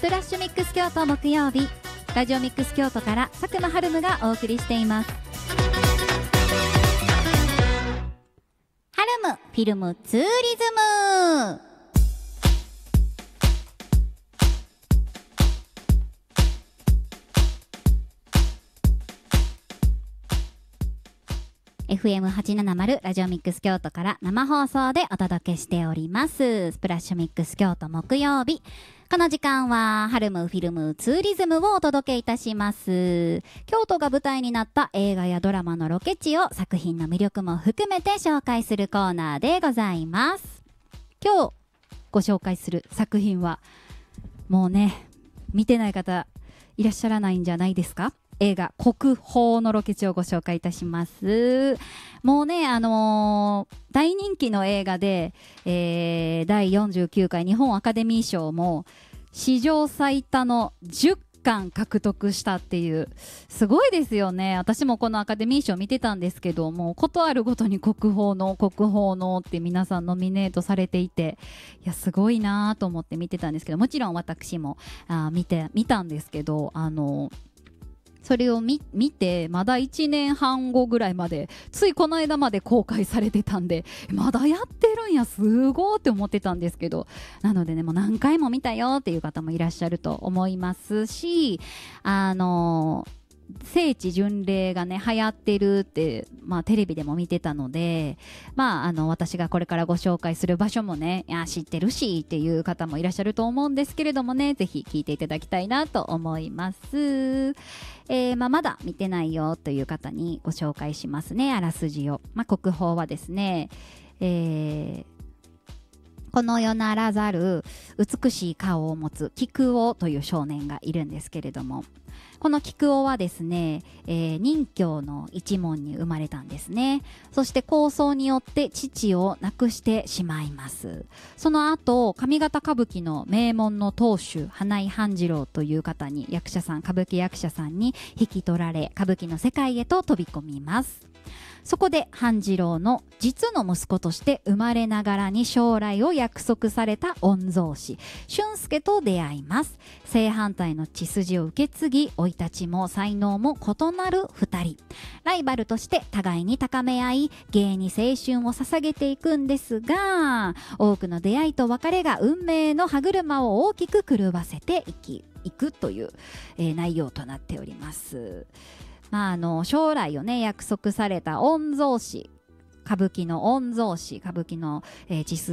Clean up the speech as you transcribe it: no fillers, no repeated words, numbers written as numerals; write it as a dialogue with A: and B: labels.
A: プラッシュミックス京都木曜日、ラジオミックス京都から佐久間春夢がお送りしています。春夢フィルムツーリズム。FM870 ラジオミックス京都から生放送でお届けしておりますスプラッシュミックス京都木曜日。この時間は春夢フィルムツーリズムをお届けいたします。京都が舞台になった映画やドラマのロケ地を作品の魅力も含めて紹介するコーナーでございます。今日ご紹介する作品はもうね、見てない方いらっしゃらないんじゃないですか。映画国宝のロケ地をご紹介いたします。もうね、大人気の映画で、第49回日本アカデミー賞も史上最多の10巻獲得したっていう、すごいですよね。私もこのアカデミー賞見てたんですけども、ことあるごとに国宝のって皆さんノミネートされていて、いやすごいなと思って見てたんですけど、もちろん私も見たんですけど、それを見てまだ1年半後ぐらいまで、ついこの間まで公開されてたんで、まだやってるんやすごーって思ってたんですけど、なのでね、もう何回も見たよっていう方もいらっしゃると思いますし、聖地巡礼がね流行ってるって、テレビでも見てたので、私がこれからご紹介する場所もね、知ってるしっていう方もいらっしゃると思うんですけれどもね、ぜひ聞いていただきたいなと思います。まだ見てないよという方にご紹介しますね、あらすじを。国宝はですね、この世ならざる美しい顔を持つ菊男という少年がいるんですけれども、この菊男はですね、任侠の一門に生まれたんですね。そして抗争によって父を亡くしてしまいます。その後、上方歌舞伎の名門の当主花井半次郎という方に、歌舞伎役者さんに引き取られ、歌舞伎の世界へと飛び込みます。そこで半次郎の実の息子として生まれながらに将来を約束された御曹司俊介と出会います。正反対の血筋を受け継ぎ、生い立ちも才能も異なる2人、ライバルとして互いに高め合い、芸に青春を捧げていくんですが、多くの出会いと別れが運命の歯車を大きく狂わせていくという、内容となっております。将来をね約束された御曹司、歌舞伎の御曹司、歌舞伎の、血筋